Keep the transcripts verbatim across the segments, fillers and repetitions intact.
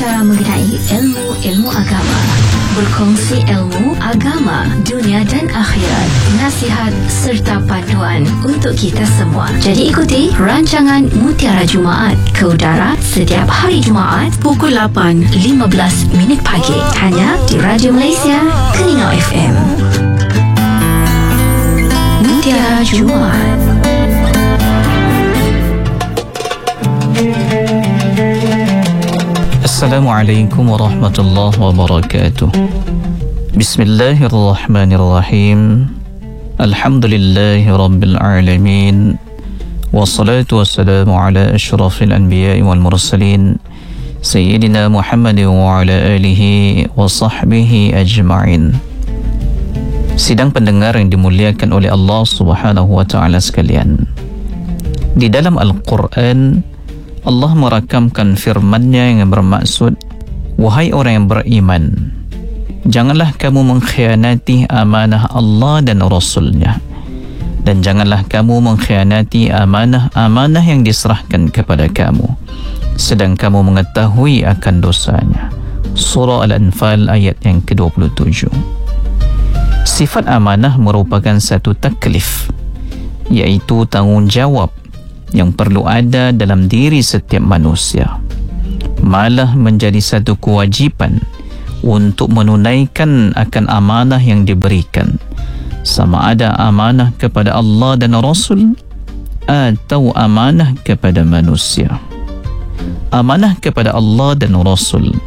bicara mengenai ilmu-ilmu agama, berkongsi ilmu agama, dunia dan akhirat, nasihat serta panduan untuk kita semua. Jadi ikuti rancangan Mutiara Jumaat ke udara setiap hari Jumaat pukul lapan lima belas minit pagi hanya di Radio Malaysia Keningau F M. Mutiara Jumaat. Assalamualaikum warahmatullahi wabarakatuh. Bismillahirrahmanirrahim. Alhamdulillahi rabbil alamin. Wassalatu wassalamu ala ashrafil anbiya'i wal mursalin Sayyidina Muhammadin wa ala alihi wa sahbihi ajma'in. Sidang pendengar yang dimuliakan oleh Allah Subhanahu wa ta'ala sekalian, di dalam Al-Quran Allah merakamkan firman-Nya yang bermaksud, wahai orang yang beriman, janganlah kamu mengkhianati amanah Allah dan Rasul-Nya, dan janganlah kamu mengkhianati amanah-amanah yang diserahkan kepada kamu sedang kamu mengetahui akan dosanya. Surah Al-Anfal ayat yang ke dua puluh tujuh. Sifat amanah merupakan satu taklif, iaitu tanggungjawab yang perlu ada dalam diri setiap manusia, malah menjadi satu kewajipan untuk menunaikan akan amanah yang diberikan, sama ada amanah kepada Allah dan Rasul atau amanah kepada manusia. Amanah kepada Allah dan Rasul,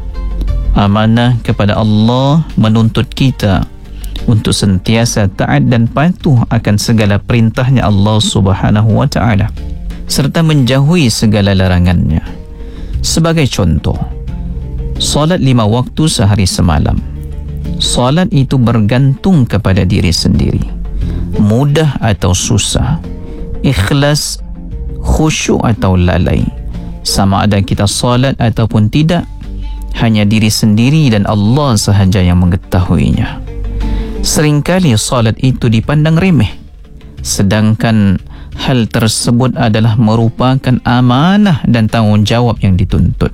amanah kepada Allah menuntut kita untuk sentiasa taat dan patuh akan segala perintahnya Allah Subhanahu wa ta'ala serta menjauhi segala larangannya. Sebagai contoh, solat lima waktu sehari semalam. Solat itu bergantung kepada diri sendiri, mudah atau susah, ikhlas, khusyuk atau lalai. Sama ada kita solat ataupun tidak, hanya diri sendiri dan Allah sahaja yang mengetahuinya. Seringkali solat itu dipandang remeh, sedangkan hal tersebut adalah merupakan amanah dan tanggungjawab yang dituntut.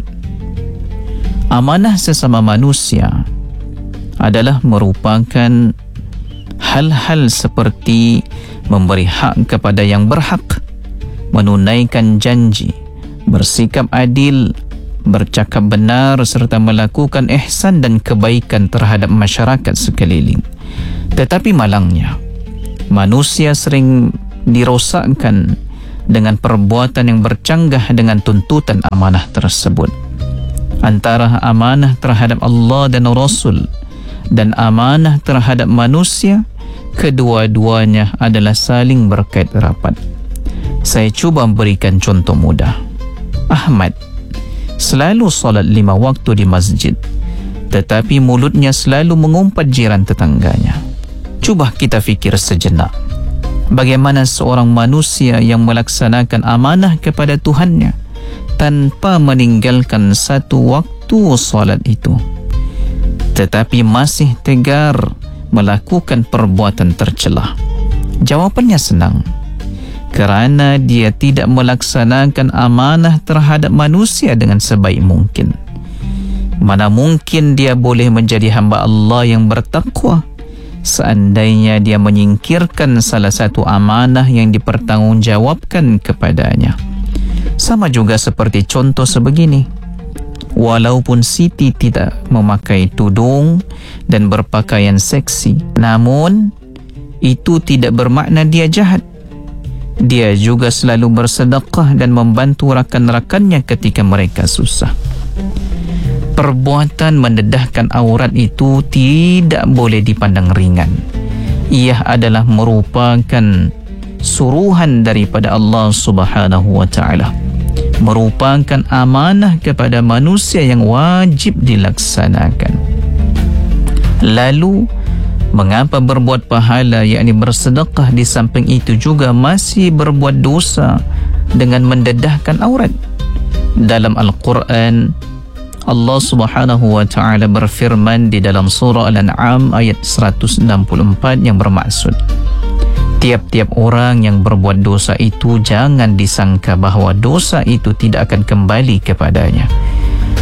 Amanah sesama manusia adalah merupakan hal-hal seperti memberi hak kepada yang berhak, menunaikan janji, bersikap adil, bercakap benar serta melakukan ihsan dan kebaikan terhadap masyarakat sekeliling. Tetapi malangnya, manusia sering dirosakkan dengan perbuatan yang bercanggah dengan tuntutan amanah tersebut. Antara amanah terhadap Allah dan Rasul dan amanah terhadap manusia, kedua-duanya adalah saling berkait rapat. Saya cuba berikan contoh mudah. Ahmad selalu solat lima waktu di masjid, tetapi mulutnya selalu mengumpat jiran tetangganya. Cuba kita fikir sejenak, bagaimana seorang manusia yang melaksanakan amanah kepada Tuhannya tanpa meninggalkan satu waktu solat itu, tetapi masih tegar melakukan perbuatan tercelah? Jawapannya senang, kerana dia tidak melaksanakan amanah terhadap manusia dengan sebaik mungkin. Mana mungkin dia boleh menjadi hamba Allah yang bertakwa seandainya dia menyingkirkan salah satu amanah yang dipertanggungjawabkan kepadanya. Sama juga seperti contoh sebegini, walaupun Siti tidak memakai tudung dan berpakaian seksi, namun itu tidak bermakna dia jahat. Dia juga selalu bersedekah dan membantu rakan-rakannya ketika mereka susah. Perbuatan mendedahkan aurat itu tidak boleh dipandang ringan. Ia adalah merupakan suruhan daripada Allah Subhanahu wa ta'ala, merupakan amanah kepada manusia yang wajib dilaksanakan. Lalu, mengapa berbuat pahala, yakni bersedekah, di samping itu juga masih berbuat dosa dengan mendedahkan aurat? Dalam Al-Quran, Allah Subhanahu wa ta'ala berfirman di dalam surah Al-An'am ayat seratus enam puluh empat yang bermaksud, tiap-tiap orang yang berbuat dosa itu jangan disangka bahawa dosa itu tidak akan kembali kepadanya.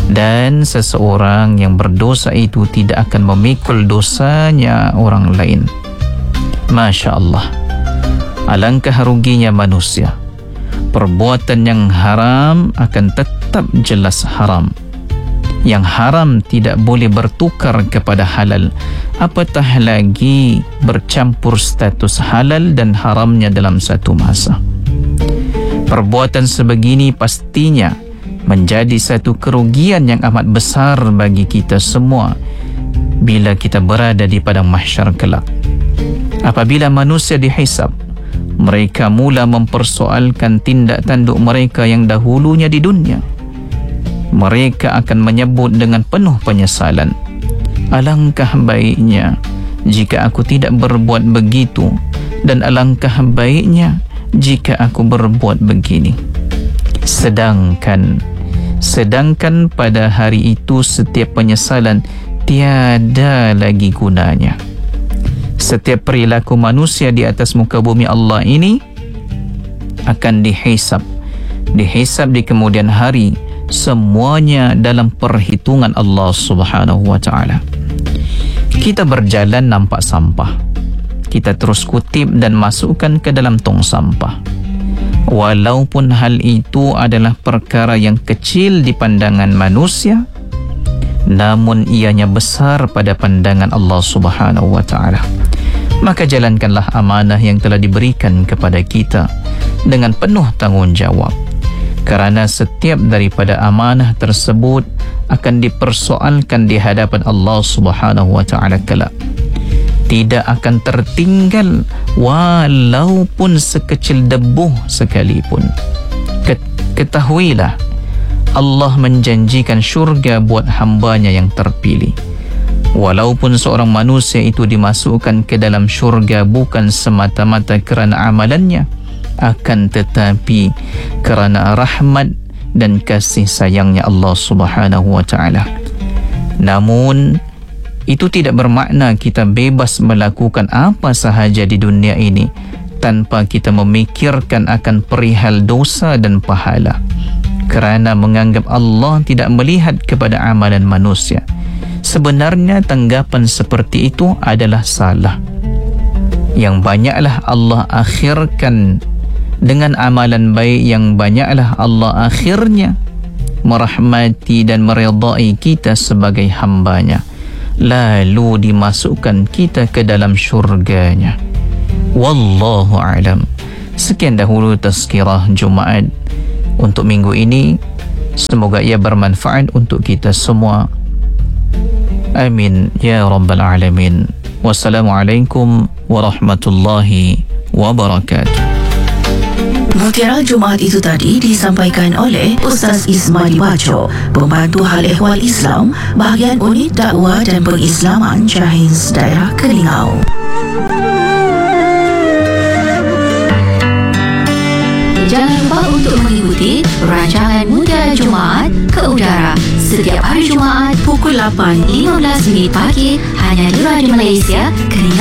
Dan seseorang yang berdosa itu tidak akan memikul dosanya orang lain. Masya Allah. Alangkah ruginya manusia. Perbuatan yang haram akan tetap jelas haram. Yang haram tidak boleh bertukar kepada halal, apatah lagi bercampur status halal dan haramnya dalam satu masa. Perbuatan sebegini pastinya menjadi satu kerugian yang amat besar bagi kita semua bila kita berada di padang mahsyar kelak. Apabila manusia dihisab, mereka mula mempersoalkan tindak tanduk mereka yang dahulunya di dunia. Mereka akan menyebut dengan penuh penyesalan, alangkah baiknya jika aku tidak berbuat begitu, dan alangkah baiknya jika aku berbuat begini. Sedangkan Sedangkan pada hari itu setiap penyesalan tiada lagi gunanya. Setiap perilaku manusia di atas muka bumi Allah ini akan dihisab. Dihisab di kemudian hari, semuanya dalam perhitungan Allah Subhanahu wa taala. Kita berjalan nampak sampah. Kita terus kutip dan masukkan ke dalam tong sampah. Walaupun hal itu adalah perkara yang kecil di pandangan manusia, namun ianya besar pada pandangan Allah Subhanahu wa taala. Maka jalankanlah amanah yang telah diberikan kepada kita dengan penuh tanggungjawab, kerana setiap daripada amanah tersebut akan dipersoalkan di hadapan Allah Subhanahu wa taala kelak. Tidak akan tertinggal walaupun sekecil debu sekalipun. Ketahuilah, Allah menjanjikan syurga buat hambanya yang terpilih. Walaupun seorang manusia itu dimasukkan ke dalam syurga bukan semata-mata kerana amalannya, akan tetapi kerana rahmat dan kasih sayangnya Allah Subhanahu wa taala. Namun itu tidak bermakna kita bebas melakukan apa sahaja di dunia ini tanpa kita memikirkan akan perihal dosa dan pahala, kerana menganggap Allah tidak melihat kepada amalan manusia. Sebenarnya tanggapan seperti itu adalah salah. Yang banyaklah Allah akhirkan dengan amalan baik, yang banyaklah Allah akhirnya merahmati dan meridai kita sebagai hambanya, lalu dimasukkan kita ke dalam syurganya. Wallahu a'lam. Sekian dahulu tazkirah Jumaat untuk minggu ini. Semoga ia bermanfaat untuk kita semua. Amin ya rabbal alamin. Wassalamualaikum warahmatullahi wabarakatuh. Mutiara Jumaat itu tadi disampaikan oleh Ustaz Ismail Baco, Pembantu Hal Ehwal Islam, Bahagian Unit Dakwah dan Pengislaman Cahiz, Daerah Kelingau. Jangan lupa untuk mengikuti rancangan Mutiara Jumaat ke udara setiap hari Jumaat pukul lapan lima belas minit pagi hanya di Radio Malaysia Kelingau.